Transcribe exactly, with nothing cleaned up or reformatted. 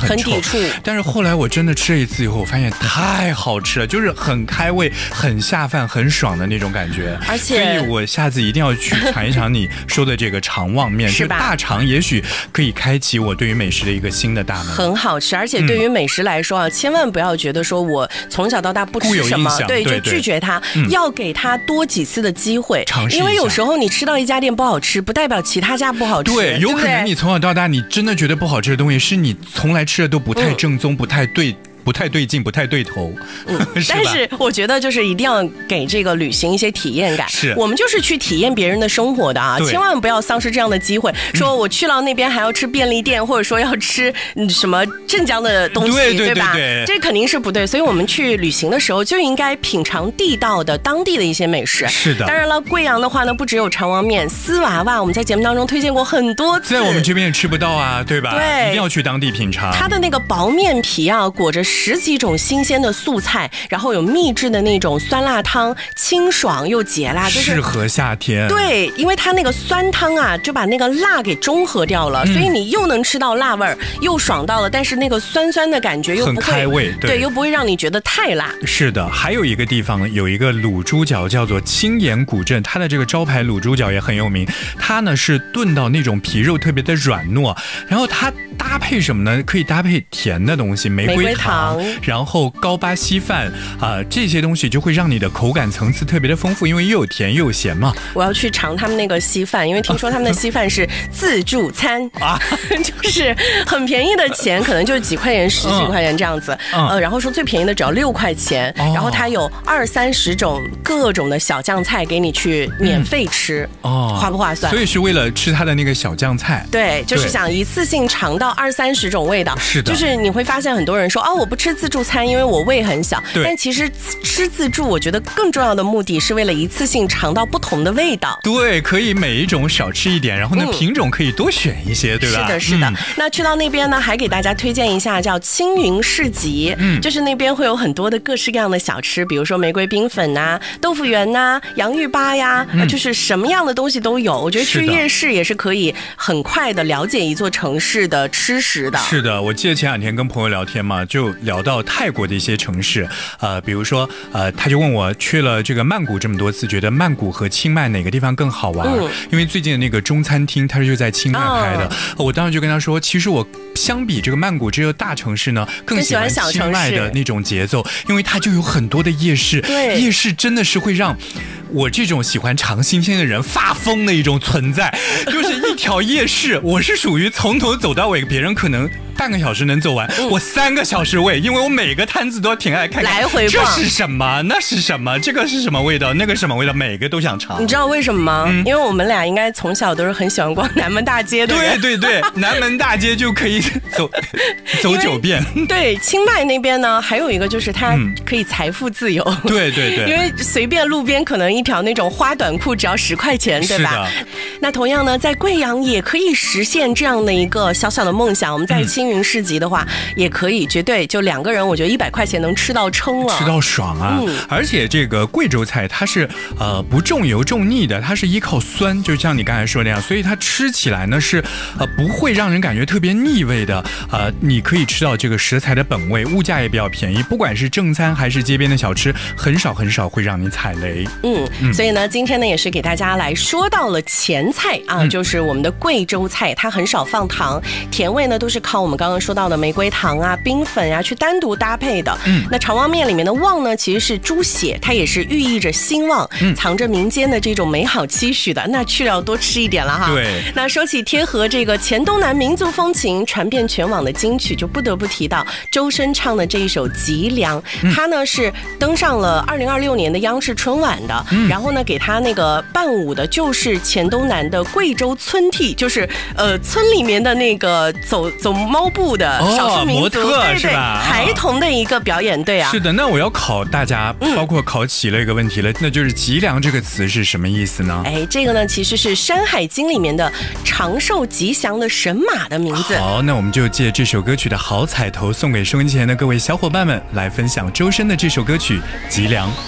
很臭， 很抵触。 但是后来我真的吃了一次以后，我发现太好吃了，就是很开胃、很下饭、很爽的那种感觉。 而且， 所以我下次一定要去尝一尝你说的这个肠旺面， 是吧？ 大肠也许可以开启我对于美食的一个新的大门。 很好吃，而且对于美食来说啊，嗯、千万不要觉得说我从小到大不吃什么，对， 对就拒绝它，嗯、要给它多几次的机会， 尝试一下。 因为有时候你吃到一家店不好吃，不代表其他家不好吃。 对，有可能你从小到大你真的觉得不好吃的东西，是你从来吃的都不太正宗、嗯、不太对。不太对劲，不太对头， 嗯，是但是我觉得就是一定要给这个旅行一些体验感。 是， 我们就是去体验别人的生活的啊，千万不要丧失这样的机会。说我去到那边还要吃便利店，或者说要吃什么镇江的东西， 对对对, 对吧？ 对， 这肯定是不对。所以我们去旅行的时候就应该品尝地道的当地的一些美食。 是的。 当然了，贵阳的话呢，不只有肠旺面、丝娃娃，我们在节目当中推荐过很多次， 在我们这边也吃不到啊，对吧？ 对， 一定要去当地品尝。 它的那个薄面皮啊，裹着十几种新鲜的素菜，然后有秘制的那种酸辣汤，清爽又解辣，就是适合夏天。 对，因为它那个酸汤啊，就把那个辣给中和掉了，嗯、所以你又能吃到辣味儿，又爽到了，但是那个酸酸的感觉又不会很开胃，对， 对，又不会让你觉得太辣。 是的，还有一个地方有一个卤猪脚叫做青岩古镇，它的这个招牌卤猪脚也很有名。它呢是炖到那种皮肉特别的软糯，然后它搭配什么呢？可以搭配甜的东西，玫瑰糖，然后高巴稀饭啊、呃，这些东西就会让你的口感层次特别的丰富，因为又有甜又有咸嘛。 我要去尝他们那个稀饭，因为听说他们的稀饭是自助餐啊，就是很便宜的钱，可能就是几块钱、十几块钱这样子。嗯、呃，然后说最便宜的只要六块钱，哦、然后它有二三十种各种的小酱菜给你去免费吃，嗯、哦，划不划算？ 所以是为了吃它的那个小酱菜。 对，就是想一次性尝到二三十种味道。 是的， 就是你会发现很多人说哦，我不吃自助餐，因为我胃很小。但其实吃自助，我觉得更重要的目的是为了一次性尝到不同的味道。 对，可以每一种少吃一点，然后呢，嗯、品种可以多选一些，对吧？ 是的，是的。嗯、那去到那边呢，还给大家推荐一下叫青云市集，嗯，就是那边会有很多的各式各样的小吃，比如说玫瑰冰粉呐、啊、豆腐圆呐、啊、洋芋粑呀、嗯，就是什么样的东西都有。我觉得去夜市也是可以很快的了解一座城市的吃食的。 是的，我记得前两天跟朋友聊天嘛，就聊到泰国的一些城市。呃，比如说，呃，他就问我去了这个曼谷这么多次，觉得曼谷和清迈哪个地方更好玩？嗯、因为最近的那个中餐厅，它是就在清迈拍的。哦、我当时就跟他说，其实我相比这个曼谷这个大城市呢，更喜欢清迈的那种节奏，因为它就有很多的夜市，夜市真的是会让我这种喜欢尝新鲜的人发疯的一种存在。就是一条夜市，我是属于从头走到尾，别人可能半个小时能走完，嗯、我三个小时喂，因为我每个摊子都要停下来看看， 来回这是什么，那是什么，这个是什么味道，那个什么味道，每个都想尝。 你知道为什么吗？嗯、因为我们俩应该从小都是很喜欢逛南门大街的人。 对对对，南门大街就可以走走九遍。 对，清迈那边呢，还有一个就是它可以财富自由。嗯、 对对对， 因为随便路边可能一条那种花短裤只要十块钱，对吧？那同样呢，在贵阳也可以实现这样的一个小小的梦想。我们在青云市集的话，嗯、也可以，绝对就两个人，我觉得一百块钱能吃到撑了， 吃到爽啊！嗯、而且这个贵州菜它是呃不重油重腻的，它是依靠酸，就像你刚才说那样，所以它吃起来呢是呃不会让人感觉特别腻味的。呃，你可以吃到这个食材的本味，物价也比较便宜，不管是正餐还是街边的小吃，很少很少会让你踩雷。嗯嗯，所以呢，今天呢也是给大家来说到了前菜啊， 嗯、 就是我们的贵州菜，它很少放糖，甜味呢都是靠我们刚刚说到的玫瑰糖啊、冰粉啊去单独搭配的。嗯，那肠旺面里面的旺呢，其实是猪血，它也是寓意着兴旺，嗯、藏着民间的这种美好期许的。那去了要多吃一点了哈。 对。 那说起贴合这个黔东南民族风情、传遍全网的金曲，就不得不提到周深唱的这一首《脊梁》，嗯、它呢是登上了二零二六年的央视春晚的。嗯、然后呢，给他那个伴舞的就是黔东南的贵州村替，就是呃村里面的那个走走猫步的少数民族， 哦、模特对对是吧？ 孩童的一个表演队啊。 是的，那我要考大家，包括考起了一个问题了，嗯、那就是脊梁这个词是什么意思呢？ 哎，这个呢其实是《山海经》里面的长寿吉祥的神马的名字。 好，那我们就借这首歌曲的好彩头，送给收音机前的各位小伙伴们，来分享周深的这首歌曲《脊梁》。